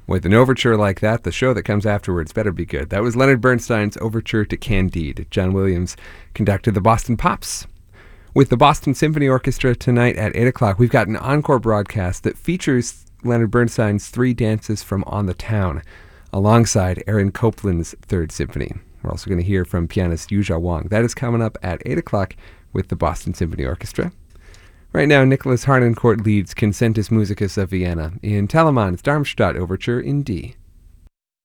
With an overture like that, the show that comes afterwards better be good. That was Leonard Bernstein's Overture to Candide. John Williams conducted the Boston Pops. With the Boston Symphony Orchestra tonight at 8 o'clock, we've got an encore broadcast that features Leonard Bernstein's Three Dances from On the Town, alongside Aaron Copland's Third Symphony. We're also going to hear from pianist Yuzha Wang. That is coming up at 8 o'clock with the Boston Symphony Orchestra. Right now, Nicholas Harnoncourt leads Concentus Musicus of Vienna in Telemann's Darmstadt Overture in D.